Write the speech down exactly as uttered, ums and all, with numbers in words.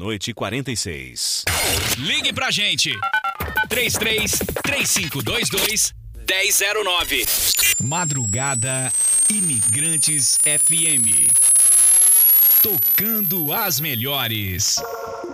noite e quarenta e seis. Ligue pra gente. três três três cinco dois dois um zero zero nove. Madrugada Imigrantes F M. Tocando as melhores.